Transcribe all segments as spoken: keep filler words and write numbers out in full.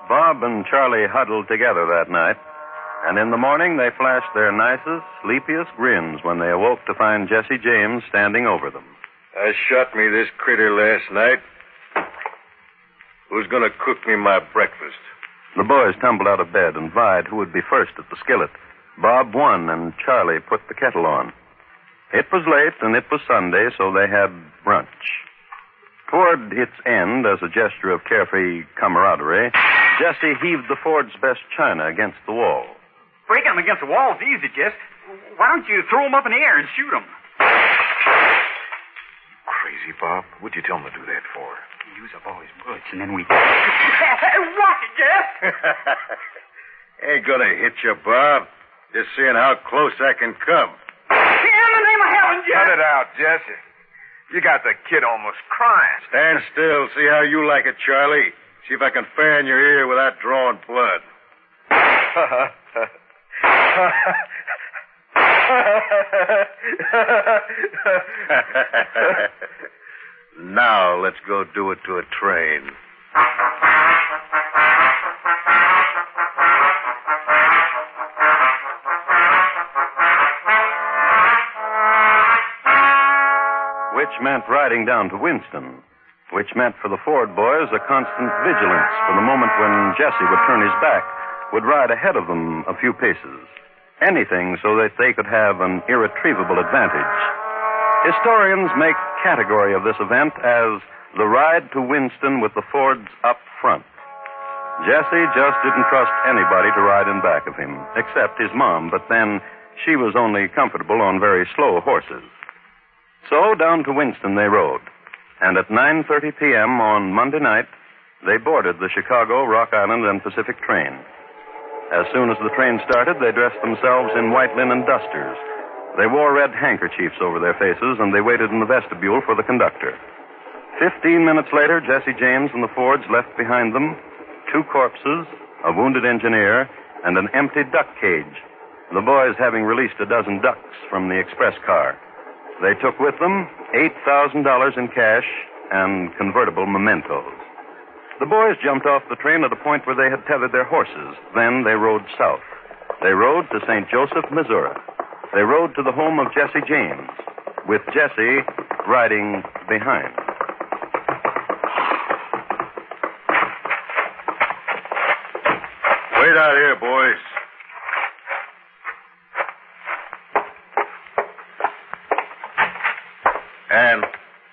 Bob and Charlie huddled together that night, and in the morning they flashed their nicest, sleepiest grins when they awoke to find Jesse James standing over them. I shot me this critter last night. Who's going to cook me my breakfast? The boys tumbled out of bed and vied who would be first at the skillet. Bob won, and Charlie put the kettle on. It was late, and it was Sunday, so they had brunch. Toward its end, as a gesture of carefree camaraderie, Jesse heaved the Ford's best china against the wall. Breaking them against the wall is easy, Jess. Why don't you throw them up in the air and shoot them? Crazy, Bob. What'd you tell him to do that for? Use up all his bullets, and then we... Watch it, Jess! Ain't gonna hit you, Bob. Just seeing how close I can come. In the name of heaven, Jess! Cut it out, Jesse. You got the kid almost crying. Stand still. See how you like it, Charlie. See if I can fan your ear without drawing blood. Now let's go do it to a train. Which meant riding down to Winston, which meant for the Ford boys a constant vigilance for the moment when Jesse would turn his back, would ride ahead of them a few paces. Anything so that they could have an irretrievable advantage. Historians make category of this event as the ride to Winston with the Fords up front. Jesse just didn't trust anybody to ride in back of him, except his mom, but then she was only comfortable on very slow horses. So down to Winston they rode, and at nine thirty p.m. on Monday night, they boarded the Chicago, Rock Island, and Pacific train. As soon as the train started, they dressed themselves in white linen dusters. They wore red handkerchiefs over their faces, and they waited in the vestibule for the conductor. Fifteen minutes later, Jesse James and the Fords left behind them two corpses, a wounded engineer, and an empty duck cage, the boys having released a dozen ducks from the express car. They took with them eight thousand dollars in cash and convertible mementos. The boys jumped off the train at a point where they had tethered their horses. Then they rode south. They rode to Saint Joseph, Missouri. They rode to the home of Jesse James, with Jesse riding behind. Wait out here, boys. Ann.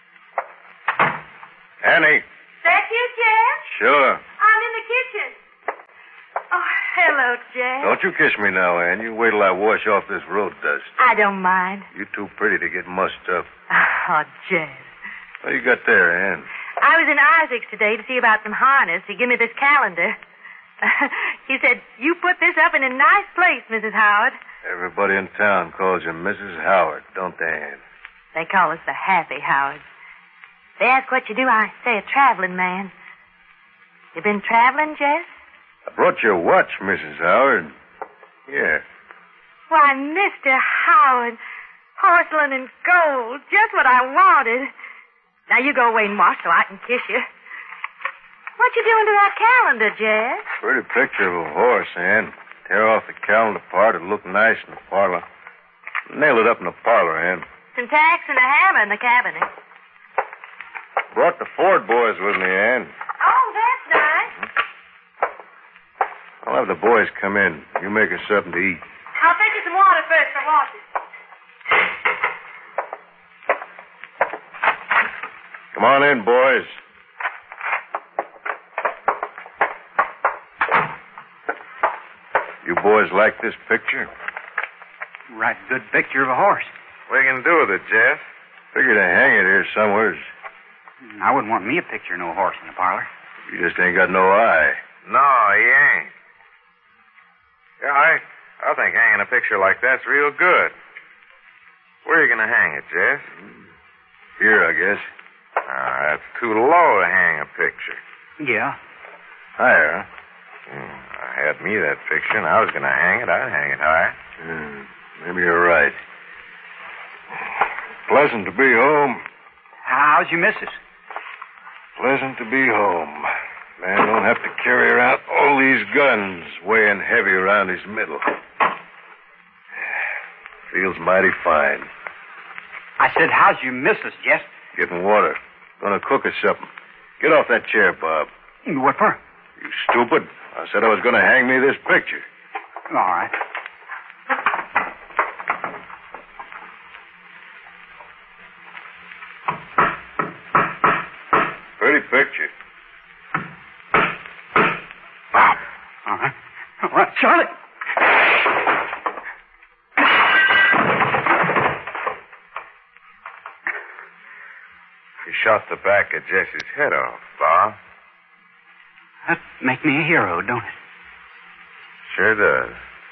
Annie. That you, Jeff? Sure. I'm in the kitchen. Oh, hello, Jeff. Don't you kiss me now, Ann. You wait till I wash off this road dust. I don't mind. You're too pretty to get mussed up. Oh, Jeff. What you got there, Ann? I was in Isaac's today to see about some harness. He gave me this calendar. He said, you put this up in a nice place, Missus Howard. Everybody in town calls you Missus Howard, don't they, Ann? They call us the Happy Howards. They ask what you do, I say a traveling man. You been traveling, Jess? I brought you a watch, Missus Howard. Yeah. Why, Mister Howard, porcelain and gold, just what I wanted. Now you go away and wash so I can kiss you. What you doing to that calendar, Jess? Pretty picture of a horse, Ann. Tear off the calendar part. It'll look nice in the parlor. Nail it up in the parlor, Ann. Some tacks and a hammer in the cabinet. Brought the Ford boys with me, Ann. Oh, that's nice. I'll have the boys come in. You make us something to eat. I'll fetch you some water first for horses. Come on in, boys. You boys like this picture? Right good picture of a horse. What are you going to do with it, Jeff? Figure to hang it here somewheres. I wouldn't want me a picture of no horse in the parlor. You just ain't got no eye. No, he ain't. Yeah, I, I think hanging a picture like that's real good. Where are you going to hang it, Jeff? Here, I guess. Ah, that's too low to hang a picture. Yeah. Higher, huh? Hmm, I had me that picture, and I was going to hang it. I'd hang it high. Hmm, maybe you're right. Pleasant to be home. How's your missus? Pleasant to be home. Man don't have to carry around all these guns weighing heavy around his middle. Feels mighty fine. I said, how's your missus, Jess? Getting water. Gonna cook us something. Get off that chair, Bob. What for? You stupid. I said I was gonna hang me this picture. All right. Pretty picture. Bob. All right. All right, Charlie. You shot the back of Jesse's head off, Bob. That make me a hero, don't it? Sure does.